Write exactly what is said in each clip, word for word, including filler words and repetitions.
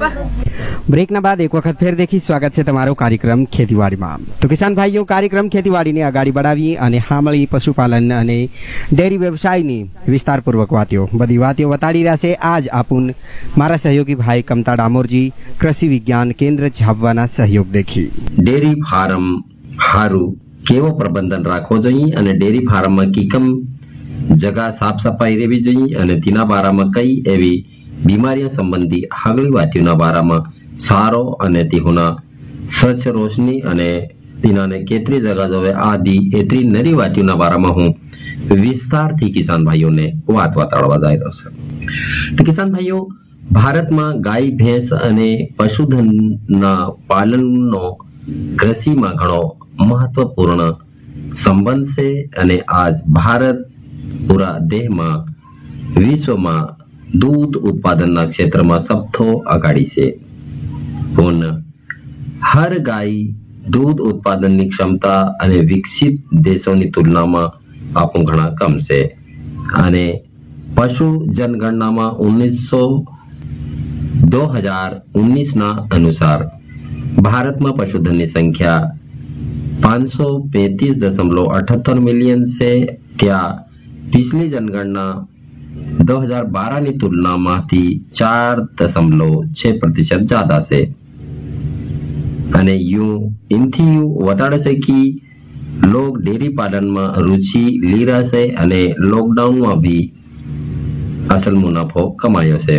બ્રેકના બાદ એક વખત ફેર દેખી સ્વાગત છે તમારો કાર્યક્રમ ખેતીવાડીમાં। તો કિસાન ભાઈઓ, કાર્યક્રમ ખેતીવાડીને આગાડી બઢાવી અને સાંભળી પશુપાલન અને ડેરી વ્યવસાયની વિસ્તારપૂર્વક વાતો બધી વાતો વતાડી રહ્યા છે। આજ આપુન મારા સહયોગી ભાઈ કમતા ડામોરજી કૃષિ વિજ્ઞાન કેન્દ્ર ઝાબવાના સહયોગ દેખી। ડેરી ફાર્મ હારું કેવો પ્રબંધન રાખવો જોઈએ અને ડેરી ફાર્મમાં કીકમ જગા સાફ સફાઈ રહેવી જોઈએ અને તેના બારામાં કઈ એવી બીમારીઓ સંબંધી આગલી વાતોના બારામાં સારો અને તેઓના સ્વચ્છ રોશની અને તેનાને કેટલી જગા જોવે આદि એટલી નરી વાતોના બારામાં હું વિસ્તારથી કિસાન ભાઈઓને વાત વતાડવા જઈ રહ્યો છું। તો કિસાન ભાઈઓ, ભારતમાં ગાય ભેંસ અને પશુધનના પાલનનો કૃષિમાં ઘણો મહત્વપૂર્ણ સંબંધ છે અને આજ ભારત પૂરા દેશમાં વિશ્વમાં दूध उत्पादन क्षेत्र में सबथो आगाड़ी से। पण हर गाय दूध उत्पादन की क्षमता अने विकसित देशों की तुलना में आपू घना कम से। अने पशु जनगणना में उन्नीस सौ दो हजार उन्नीस ना अनुसार भारत में पशुधन की संख्या पांच सौ पैंतीस दशमलव अठहत्तर मिलियन से त्या पिछली जनगणना दो हजार बारह की तुलना में चार दशमलव छह प्रतिशत ज्यादा से। अने यूं इनथी यूं वताड़े से कि लोग डेयरी पालन में रुचि ली रहा से अने लॉकडाउन में भी असल मुनाफो कमायो से।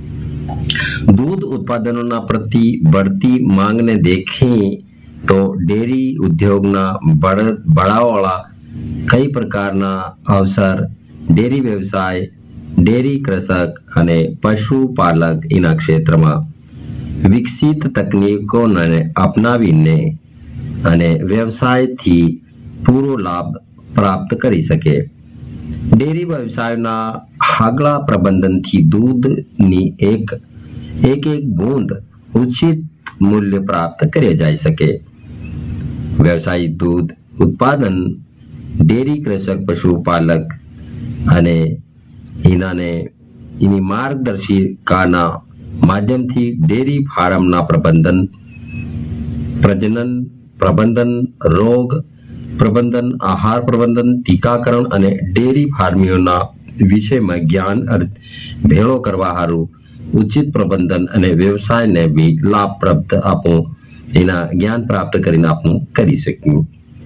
दूध उत्पादनों प्रति बढ़ती मांग ने देखी तो डेयरी उद्योग ना बढ़ावावाळा कई प्रकार ना अवसर डेयरी व्यवसाय, डेयरी कृषक अने पशुपालक इना क्षेत्र में विकसित तकनीकों ने अपनावीने अने व्यवसाय थी पूरो लाभ प्राप्त करी सके। डेयरी व्यवसाय ना हागला प्रबंधन थी दूध नी एक एक एक बूंद उचित मूल्य प्राप्त करे जाई सके। व्यवसायिक दूध उत्पादन डेयरी कृषक पशुपालक अने इनाने इनी मार्गदर्शिकाना माध्यमथी डेयरी फार्मना प्रबंधन, प्रजनन प्रबंधन, रोग प्रबंधन, आहार प्रबंधन, टीकाकरण अने डेयरी फार्मियोना विषय में ज्ञान भेड़ो करवा हारू उचित प्रबंधन अने व्यवसाय ने भी लाभ प्राप्त आपू एना ज्ञान प्राप्त करीने आपू करी शक्यूं।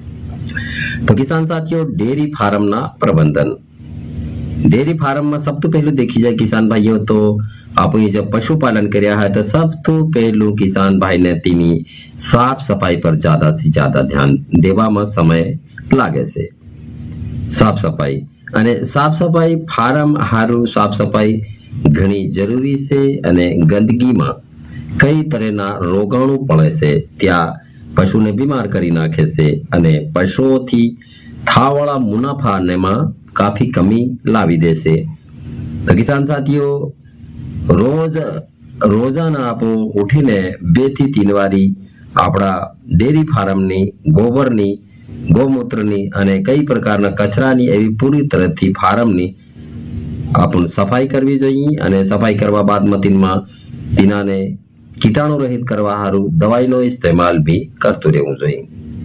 तो किसान साथियों, डेयरी फार्मना प्रबंधन, डेयरी फार्म में सब तो पहले देखी जाए किसान भाइयों तो आप जब पशुपालन कर्या है तो सब तो पहलू किसान भाई ने तीनी साफ सफाई पर ज्यादा से ज्यादा ध्यान देवा में समय लागे से। साफ सफाई अने साफ सफाई फार्म हारू साफ सफाई घणी जरूरी से अने गंदगी में कई तरहना रोगाणु पड़े से त्या पशु ने बीमार करी नाखे से अने पशुओं थी थावाळा मुनाफा ने में काफी कमी लावी दे से। तो किसान साथियों, रोज रोजाना आपू उठीने बे थी तीन वारी आपड़ा डेयरी फार्मनी गोबरनी गोमूत्रनी अने कई प्रकारना कचरानी एवी पूरी तरह थी फार्मनी आपन सफाई करवी जोईए अने सफाई करवा बाद मतीनमा तीनाने कीटाणु रहित करवा हारू दवाईनो इस्तेमाल भी करतो रहेवू जोईए।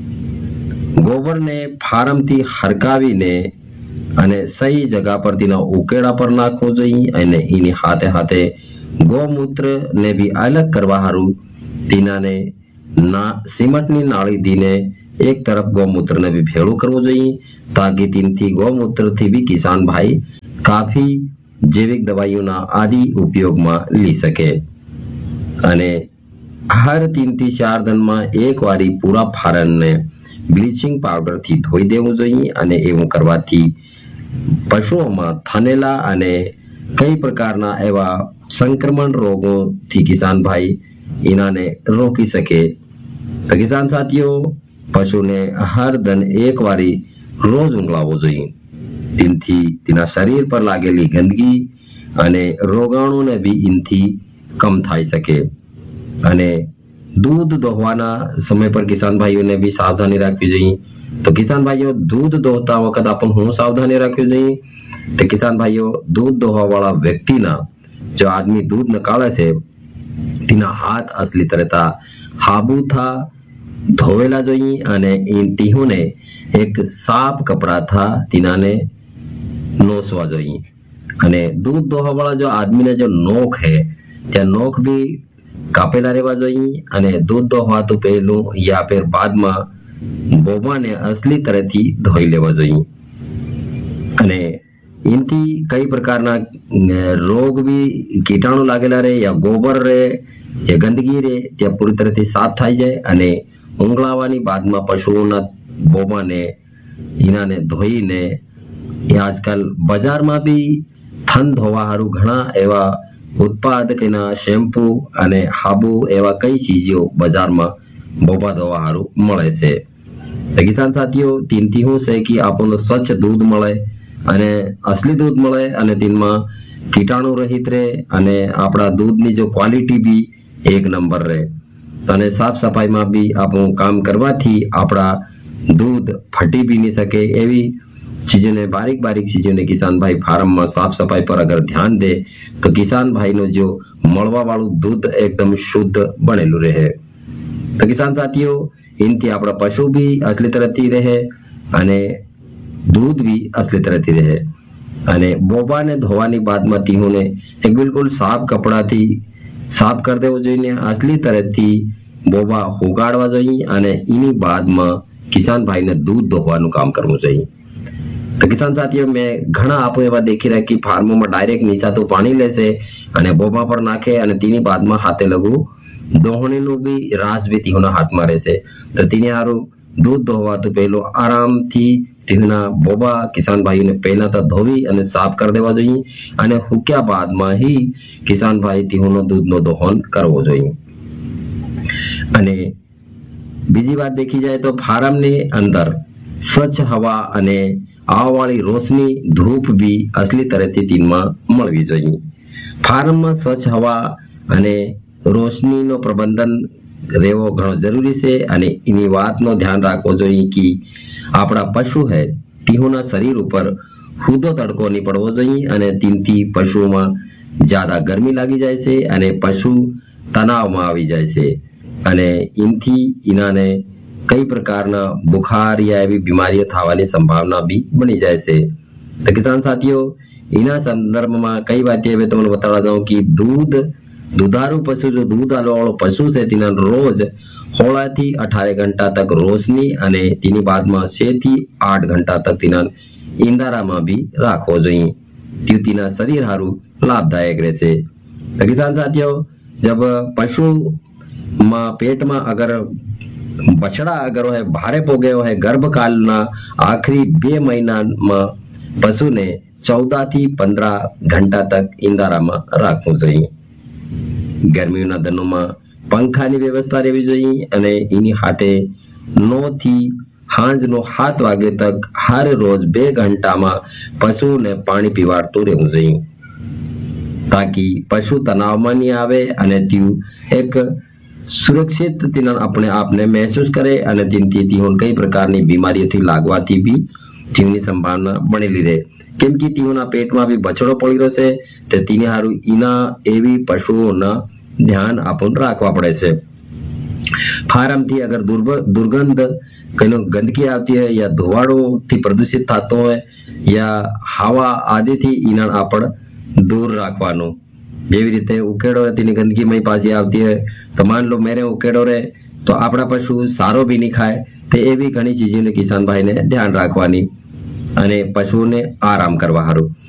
गोबर ने फार्म थी हरकावीने अने सही जगह पर तीना उकेड़ा पर नाखवू जोईए अने एनी हाथे हाथे गोमूत्र ने भी अलग करवा हारू तीनाने ना सीमेंटनी नाળી दीने एक तरफ गोमूत्र ने भी भेड़ू करवू जोईए ताकि तीनथी गोमूत्र थी भी किसान भाई काफी जैविक दवाईओना आदि उपयोग में ली सके। अने हर तीन थी चार दिन में एक वारी पूरा फार्म ने ब्लीचिंग पाउडर थी धोई देवू जोईए अने एवं करवाथी पशुओं में थनेला अने कई प्रकारना एवा संक्रमण रोगों थी किसान भाई इनाने रोकी सके। तो किसान साथियों, पशु ने हर दिन एक वारी रोज ऊंघलावो जोईए तीनथी तीना शरीर पर लागेली गंदगी अने रोगाणु ने भी इनथी कम थाई सके। अने दूध दोहवाना समय पर किसान भाइयों ने भी सावधानी राखवी जोईए। तो किसान भाइयों, दूध दोहता वखत आपन हूँ सावधानी राखवी जोईए। तो किसान भाइयों, दूध दोहवा वाला व्यक्ति ना जो आदमी दूध निकाले से તેના હાથ અસલી તરતા હાબુથા ધોવેલા જોઈએ અને એ ટીહુને એક સાફ કપડાથા તીનાને નોસવા જોઈએ અને દૂધ દોહવા વાળા જો આદમીને જો નોખ હે ત્યાં નોખ બી કાપેલા રહેવા જોઈએ અને દૂધ દોહવાતું પહેલું યા ફેર બાદમાં બોબાને અસલી તરહથી ધોઈ લેવા જોઈએ અને इनથી કઈ પ્રકારના રોગ બી કીટાણુ લાગેલા રહે યા ગોબર રહે યા ગંદકી રહે ત્યાં પૂરી તરહથી સાફ થઈ જાય અને ઊંઘળાવાની બાદમાં પશુઓના બોબાને ઈનાને ધોઈને એ આજકાલ બજારમાં બી થન ધોવા હારું ઘણા એવા ઉત્પાદકના શેમ્પુ અને હાબુ એવા કઈ ચીજો બજારમાં બોબા ધોવા હારું મળે છે તો કિસાન સાથીઓ તીનથી શું છે કે આપણને સ્વચ્છ દૂધ મળે અને અસલી દૂધ મળે અને તેમાં કીટાણુ રહિત રહે અને આપણા દૂધની જો ક્વોલિટી બી એક નંબર રહે અને સાફ સફાઈમાં બી આપણું કામ કરવાથી આપણા દૂધ ફટી બી નહીં શકે એવી ચીજોને બારીક બારીક ચીજોને કિસાન ભાઈ ફાર્મમાં સાફ સફાઈ પર અગર ધ્યાન દે તો કિસાન ભાઈનું જો મળવા વાળું દૂધ એકદમ શુદ્ધ બનેલું રહે તો કિસાન સાથીઓ इनથી આપણા પશુ બી અસલી તરહથી રહે અને दूध भी असली तरह थी रहे અને બોબાને ધોવાની બાદમાં તીહોને એક બિલકુલ સાફ કપડાથી સાફ કરી દેવો જોઈએ અસલી તરહથી બોબા ઉગાડવા જોઈએ અને એની બાદમાં કિસાન ભાઈને દૂધ દોહવાનું કામ કરવું જોઈએ તો કિસાન સાથીઓ મેં ઘણા આપો એવા દેખી રહ્યા કે ફાર્મોમાં ડાયરેક્ટ નીચાતું પાણી લેશે અને બોબા પર નાખે અને તેની બાદમાં હાથે લગુ દોહણીનું બી રાસ બી તીહોના હાથમાં રહેશે તો તેને સારું દૂધ દોહવાતું પહેલું આરામથી તીહના બોબા કિસાન ભાઈઓને પહેલા તો ધોવી અને સાફ કરી દેવા જોઈએ અને હુક્યા બાદમાં ही કિસાન ભાઈ તીહોનો દૂધનો દોહન કરવો જોઈએ અને બીજી વાત દેખી જાય તો ફાર્મની અંદર સ્વચ્છ હવા અને આવવાળી રોશની ધૂપ બી અસલી તરહથી તીનમાં મળવી જોઈએ ફાર્મમાં સ્વચ્છ હવા અને રોશનીનો પ્રબંધન રહેવો ઘણો જરૂરી છે અને એની વાતનો ધ્યાન રાખવો જોઈએ કે આપણા પશુ હે તીહોના શરીર ઉપર હુદો તડકો નહીં પડવો જોઈએ અને તેનાથી પશુઓમાં જ્યાદા ગરમી લાગી જાય છે અને પશુ તણાવમાં આવી જાય છે અને એનાથી એનાને કઈ પ્રકારના બુખાર યા એવી બીમારીઓ થવાની સંભાવના બી બની જાય છે તો કિસાન સાથીઓ એના સંદર્ભમાં કઈ વાતે હવે તમને બતાવવા જાઉં કે દૂધ દુધાरू પશુ જો દૂધ આલવા વાળો પશુ છે તેના રોજ સોળથી અઢાર ઘંટા તક રોશની અને તેની બાદમાં छह થી आठ ઘંટા તક તેના ઈંડારામાં બી રાખવો જોઈએ તે તેના શરીર હારું લાભદાયક રહેશે તો કિસાન સાથીઓ जब पशु માં પેટમાં અગર બછડા અગર હોય ભારે પો ગયો હોય ગર્ભકાળના આખરી બે મહિનામાં પશુને ચૌદह થી पंद्रह ઘંટા તક ઈંડારામાં રાખવું જોઈએ ગરમીના દિનોમાં પંખાની વ્યવસ્થા રહેવી જોઈએ અને એની હાથે नौ થી હાંજનો સાત વાગે તક હર રોજ બે ઘંટામાં પશુને પાણી પીવાડતું રહેવું જોઈએ તાકી પશુ તણાવમાં નહીં આવે અને તે એક સુરક્ષિત તેના આપણે આપને મહેસૂસ કરે અને તેનાથી તેઓ કઈ પ્રકારની બીમારીઓથી લાગવાથી બી તેની સંભાવના બનેલી રહે કેમ કે તેઓના પેટમાં બી બછડો પડી રહ્યો છે તે તેને સારું એના એવી પશુઓના ધ્યાન આપણને રાખવા પડે છે ફાર્મથી અગર દુર્ગંધ કઈનો ગંદકી આવતી હોય યા ધોવાળોથી પ્રદૂષિત થતો હોય યા હવા આદિથી એના આપણે દૂર રાખવાનું જેવી રીતે ઉકેડો તેની ગંદકી મય પાછી આવતી હોય તો માન લો મેરે ઉકેડો રહે તો આપણા પશુ સારો બી નહીં ખાય તે એવી ઘણી ચીજોને કિસાન ભાઈને ધ્યાન રાખવાની અને પશુઓને આરામ કરવા સારું